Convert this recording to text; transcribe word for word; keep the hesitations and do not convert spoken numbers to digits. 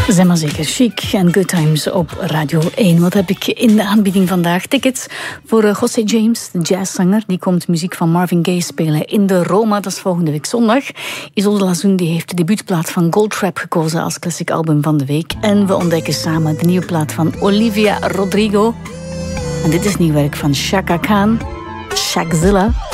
Zijn maar zeker chic en good times op Radio één. Wat heb ik in de aanbieding vandaag? Tickets voor uh, José James, de jazzzanger. Die komt muziek van Marvin Gaye spelen in de Roma. Dat is volgende week zondag. Isolde Lazoen die heeft de debuutplaat van Goldtrap gekozen als classic album van de week. En we ontdekken samen de nieuwe plaat van Olivia Rodrigo. En dit is nieuw werk van Chaka Khan, Shakzilla.